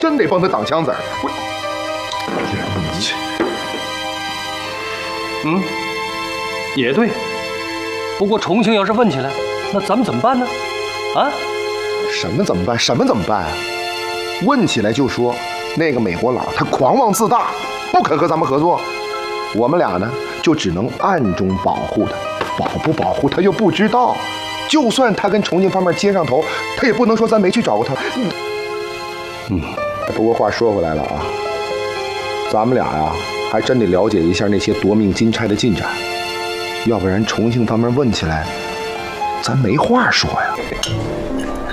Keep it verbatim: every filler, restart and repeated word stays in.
真得帮他挡枪子儿。我， 嗯，也对。不过重庆要是问起来，那咱们怎么办呢？啊？ 什么怎么办？什么怎么办啊？问起来就说那个美国佬他狂妄自大，不肯和咱们合作。我们俩呢，就只能暗中保护他，保不保护他又不知道。就算他跟重庆方面接上头，他也不能说咱没去找过他。嗯。嗯。不过话说回来了啊，咱们俩呀，还真得了解一下那些夺命金钗的进展，要不然重庆方面问起来，咱没话说呀。